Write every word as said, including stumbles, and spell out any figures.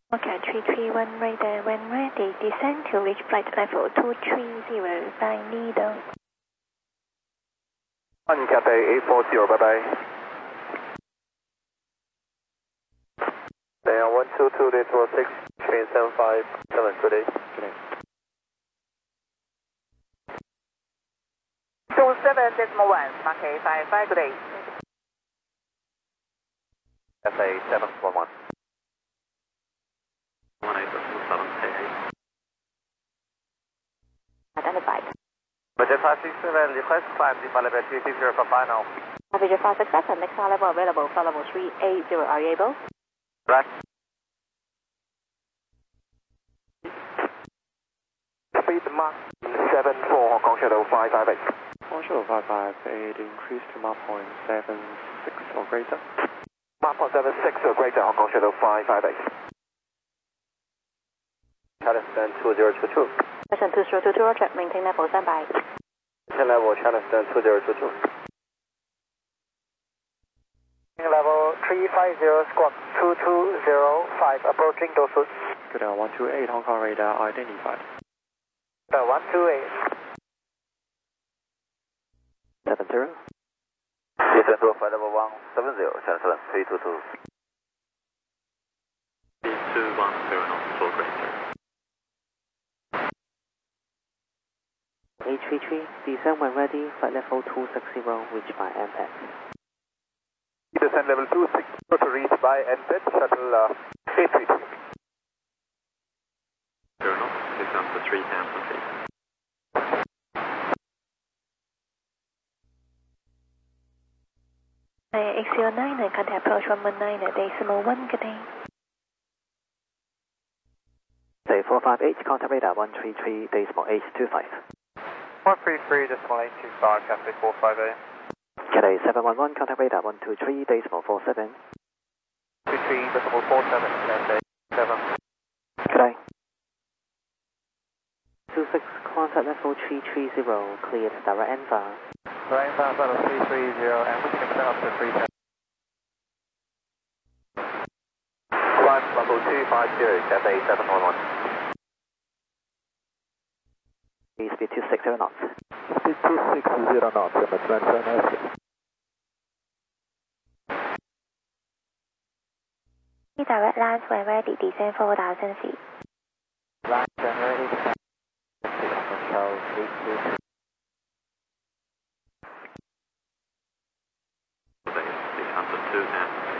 Okay, three three one radar, when ready, descend to reach flight level two three zero, nine Lido. On Cathay eight four zero, bye bye. They are one two two, they four six, train seven five seven, good day. Good day. two seven decimal one, Mach five five, good day. Cathay seven one one. one eight decimal seven, eight. Identified. Budget five six seven, request climb, default level three six zero for final. Passenger five six seven, next flight level available, flight level three eight zero, are you able? Right. Speed Mach seven four, Hong Kong Shuttle five five eight. Hong Kong Shuttle five five eight, increase to Mach point seven six or greater. Mach point seven six or greater, Hong Kong Shuttle five five eight. Charleston two zero two two. Charleston two zero two two, roger, maintain level standby. Maintain level, Charleston two zero two two. Level three five zero, squawk two two zero five, approaching Dosu. Good day, one two eight, Hong Kong radar identified. Uh, one two eight. seven zero. Descend to flight level one seven zero, Charleston three two two. two one zero knots for greater. eight three three, descend when ready, flight level two six zero, reached by M P E T. Descend level two six zero to reach by M P E T, shuttle uh, eight three three. zero knots, descend to three thousand feet. X zero nine, contact approach one one nine, decimal one, good day. Day four five eight, contact radar one three three, decimal eight two five. one three three, decimal eight two five, Cathay four five eight. Cathay seven one one, contact radar one two three, decimal four seven. two three, decimal four seven, Cathay seven. Cathay. two six, contact level three three zero, cleared direct answer. Right, fast level three three zero, and we can extend up to three ten. Climb level two five zero, Cathay seven one one. Speed two six zero knots. Speed two six zero knots, and the transfer airspace. Direct land when ready, descend four thousand feet. Land when ready, descend control three two. Descend to two thousand feet.